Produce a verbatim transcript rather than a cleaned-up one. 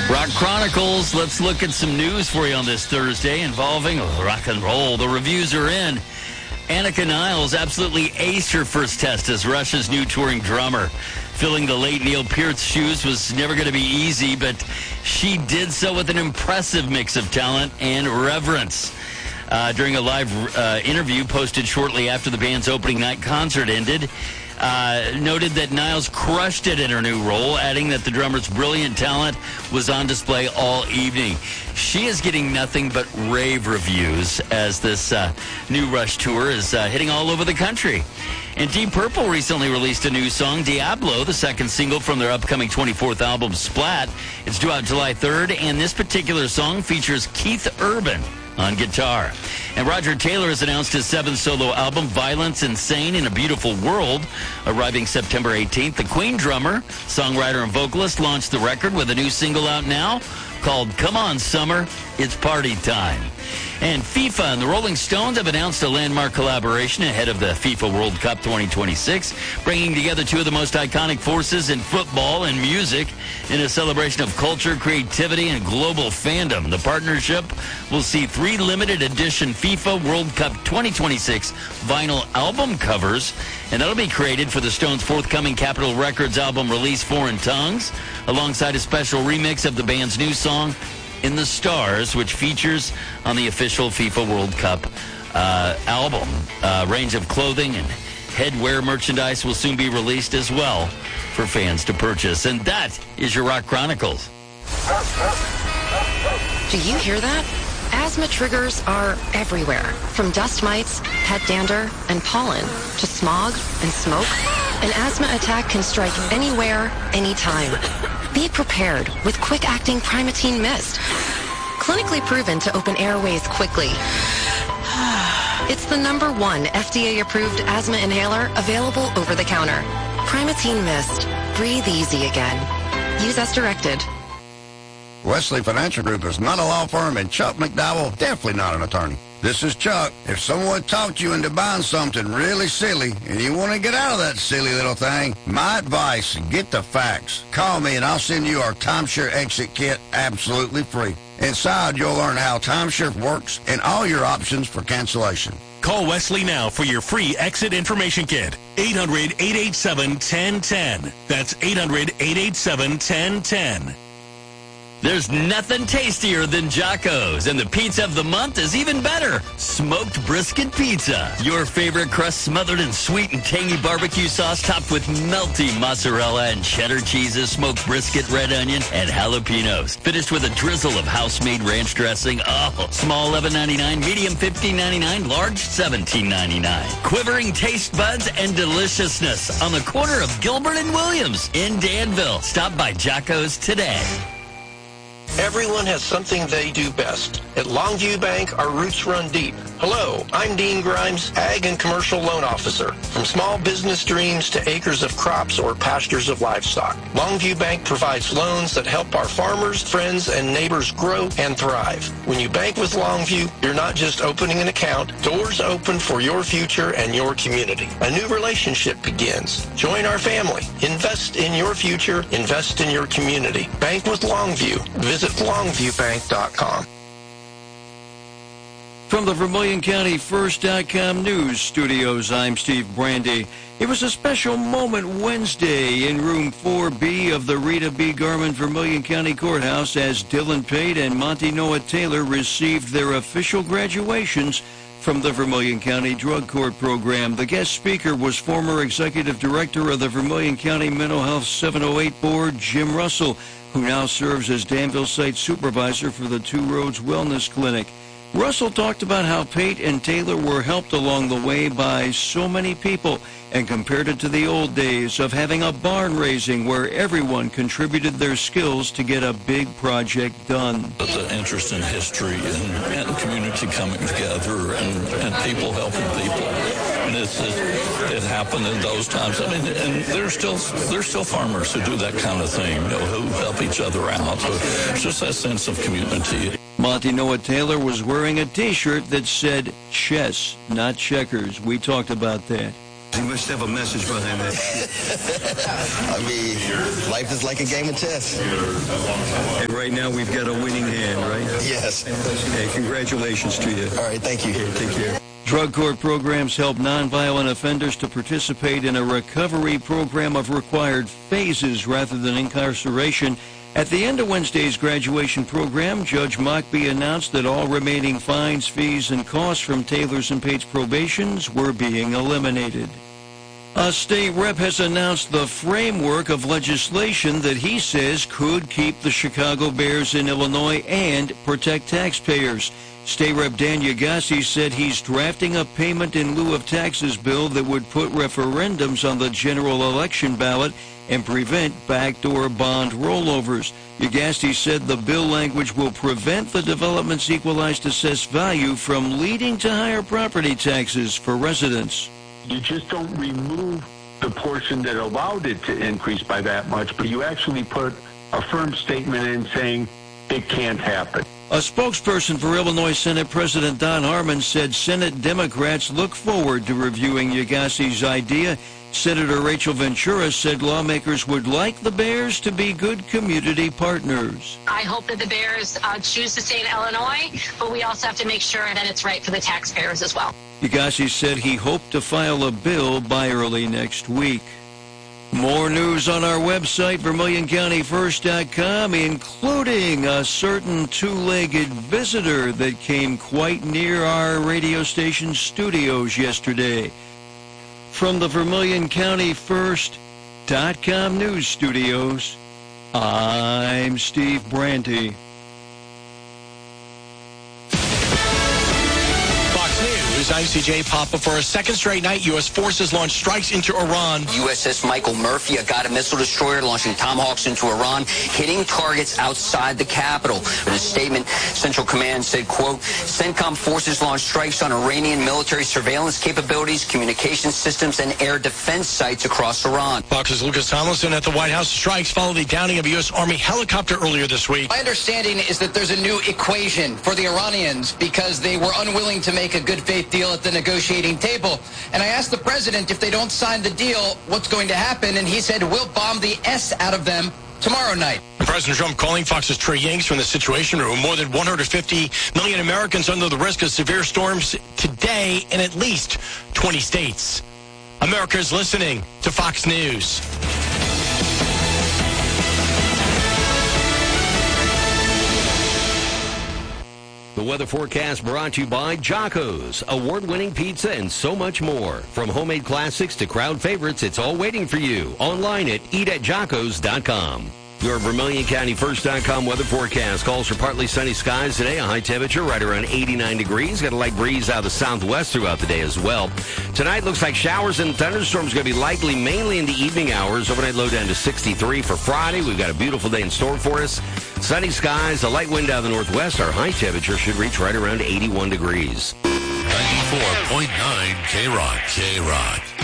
Rock Chronicles, let's look at some news for you on this Thursday involving rock and roll. The reviews are in. Annika Niles absolutely aced her first test as Rush's new touring drummer. Filling the late Neil Peart's shoes was never going to be easy, but she did so with an impressive mix of talent and reverence. Uh, during a live uh, interview posted shortly after the band's opening night concert ended, Uh, noted that Niles crushed it in her new role, adding that the drummer's brilliant talent was on display all evening. She is getting nothing but rave reviews as this uh, new Rush tour is uh, hitting all over the country. And Deep Purple recently released a new song, Diablo, the second single from their upcoming twenty-fourth album, Splat. It's due out July third, and this particular song features Keith Urban on guitar. And Roger Taylor has announced his seventh solo album, Violence, Insane, in a Beautiful World, arriving September eighteenth. The Queen drummer, songwriter, and vocalist launched the record with a new single out now called Come On Summer, It's Party Time. And FIFA and the Rolling Stones have announced a landmark collaboration ahead of the FIFA World Cup twenty twenty-six, bringing together two of the most iconic forces in football and music in a celebration of culture, creativity, and global fandom. The partnership will see three limited edition FIFA World Cup twenty twenty-six vinyl album covers, and that'll be created for the Stones' forthcoming Capitol Records album release, Foreign Tongues, alongside a special remix of the band's new song, In the Stars, which features on the official FIFA World Cup uh, album. A range of clothing and headwear merchandise will soon be released as well for fans to purchase. And that is your Rock Chronicles. Do you hear that? Asthma triggers are everywhere, from dust mites, pet dander, and pollen, to smog and smoke. An asthma attack can strike anywhere, anytime. Be prepared with quick-acting Primatene Mist. Clinically proven to open airways quickly. It's the number one F D A-approved asthma inhaler available over the counter. Primatene Mist. Breathe easy again. Use as directed. Wesley Financial Group is not a law firm, and Chuck McDowell definitely not an attorney. This is Chuck. If someone talked you into buying something really silly and you want to get out of that silly little thing, my advice, get the facts. Call me and I'll send you our timeshare exit kit absolutely free. Inside, you'll learn how timeshare works and all your options for cancellation. Call Wesley now for your free exit information kit. eight hundred, eight eight seven, one zero one zero. That's eight hundred, eight eight seven, one zero one zero. There's nothing tastier than Jocko's, and the pizza of the month is even better. Smoked brisket pizza. Your favorite crust smothered in sweet and tangy barbecue sauce topped with melty mozzarella and cheddar cheeses, smoked brisket, red onion, and jalapenos. Finished with a drizzle of house-made ranch dressing. Oh, small eleven ninety-nine, medium fifteen ninety-nine, large seventeen ninety-nine. Quivering taste buds and deliciousness on the corner of Gilbert and Williams in Danville. Stop by Jocko's today. Everyone has something they do best. At Longview Bank, our roots run deep. Hello, I'm Dean Grimes, Ag and Commercial Loan Officer. From small business dreams to acres of crops or pastures of livestock, Longview Bank provides loans that help our farmers, friends, and neighbors grow and thrive. When you bank with Longview, you're not just opening an account. Doors open for your future and your community. A new relationship begins. Join our family. Invest in your future. Invest in your community. Bank with Longview. Visit longview bank dot com. From the Vermilion County First dot com News Studios, I'm Steve Brandy. It was a special moment Wednesday in Room four B of the Rita B. Garman Vermilion County Courthouse as Dylan Pate and Monty Noah Taylor received their official graduations from the Vermilion County Drug Court Program. The guest speaker was former Executive Director of the Vermilion County Mental Health seven oh eight Board, Jim Russell, who now serves as Danville Site Supervisor for the Two Roads Wellness Clinic. Russell talked about how Pate and Taylor were helped along the way by so many people and compared it to the old days of having a barn raising where everyone contributed their skills to get a big project done. The interest in history and, and community coming together and, and people helping people. And it's, it, it happened in those times. I mean, and there's still there's still farmers who do that kind of thing, you know, who help each other out. So it's just that sense of community. Monty Noah Taylor was wearing a T-shirt that said chess, not checkers. We talked about that. You must have a message behind that. I mean, life is like a game of chess. And right now we've got a winning hand, right? Yes. Hey, congratulations to you. All right, thank you. Okay, take care. Drug court programs help nonviolent offenders to participate in a recovery program of required phases rather than incarceration. At the end of Wednesday's graduation program, Judge Mockbee announced that all remaining fines, fees, and costs from Taylor's and Pate's probations were being eliminated. A state rep has announced the framework of legislation that he says could keep the Chicago Bears in Illinois and protect taxpayers. State Rep Dan Yagassi said he's drafting a payment in lieu of taxes bill that would put referendums on the general election ballot and prevent backdoor bond rollovers. Yagassi said the bill language will prevent the development's equalized assessed value from leading to higher property taxes for residents. You just don't remove the portion that allowed it to increase by that much, but you actually put a firm statement in saying it can't happen. A spokesperson for Illinois Senate President Don Harmon said Senate Democrats look forward to reviewing Yagassi's idea. Senator Rachel Ventura said lawmakers would like the Bears to be good community partners. I hope that the Bears uh, choose to stay in Illinois, but we also have to make sure that it's right for the taxpayers as well. Yagassi said he hoped to file a bill by early next week. More news on our website, Vermilion County First dot com, including a certain two-legged visitor that came quite near our radio station studios yesterday. From the Vermilion County First dot com news studios, I'm Steve Brandy. I'm C J Papa. For a second straight night, U S forces launched strikes into Iran. U S S Michael Murphy, a Guided missile destroyer, launching Tomahawks into Iran, hitting targets outside the capital. In a statement, Central Command said, quote, CENTCOM forces launched strikes on Iranian military surveillance capabilities, communication systems, and air defense sites across Iran. Fox's Lucas Tomlinson at the White House. Strikes followed the downing of a U S Army helicopter earlier this week. My understanding is that there's a new equation for the Iranians because they were unwilling to make a good faith deal at the negotiating table. And I asked the president if they don't sign the deal, what's going to happen? And he said, we'll bomb the S out of them tomorrow night. President Trump calling Fox's Trey Yanks from the Situation Room. More than one hundred fifty million Americans under the risk of severe storms today in at least twenty states. America is listening to Fox News. The weather forecast brought to you by Jocko's, award-winning pizza and so much more. From homemade classics to crowd favorites, it's all waiting for you. Online at eat at jockos dot com. Your Vermilion County First dot com weather forecast calls for partly sunny skies today, a high temperature right around eighty-nine degrees. Got a light breeze out of the southwest throughout the day as well. Tonight looks like showers and thunderstorms going to be likely mainly in the evening hours. Overnight low down to sixty-three for Friday. We've got a beautiful day in store for us. Sunny skies, a light wind out of the northwest. Our high temperature should reach right around eighty-one degrees. ninety-four point nine K-Rock. K-Rock.